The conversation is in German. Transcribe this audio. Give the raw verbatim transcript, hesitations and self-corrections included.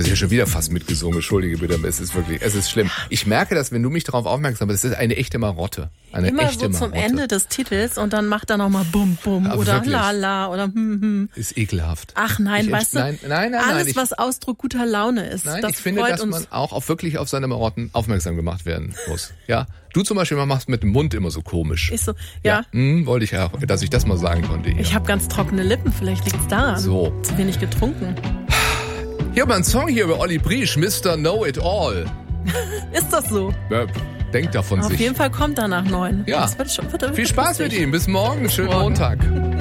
Das ist ja schon wieder fast mitgesungen, entschuldige bitte, aber es ist wirklich, es ist schlimm. Ich merke das, wenn du mich darauf aufmerksam bist, das ist eine echte Marotte. Eine Immer echte so zum Marotte. Ende des Titels und dann macht er nochmal bum bum Aber oder wirklich. la la oder hm hm. Ist ekelhaft. Ach nein, ich, weißt du, nein, nein, nein, alles nein, ich, was Ausdruck guter Laune ist, nein, das ich finde, freut dass uns. man auch auf wirklich auf seine Marotten aufmerksam gemacht werden muss. Ja, du zum Beispiel machst mit dem Mund immer so komisch. Ich so, ja. ja hm, wollte ich ja, dass ich das mal sagen konnte. Hier. Ich habe ganz trockene Lippen, vielleicht liegt's daran. So. Zu wenig getrunken. Hier mal ein Song hier über Olli Briesch, Mister Know It All. Ist das so? Ja, denkt davon Auf sich. jeden Fall kommt er nach neun. Ja. Das wird schon, wird, wird Viel Spaß mit lustig. ihm. Bis morgen. Schönen Morgen. Montag.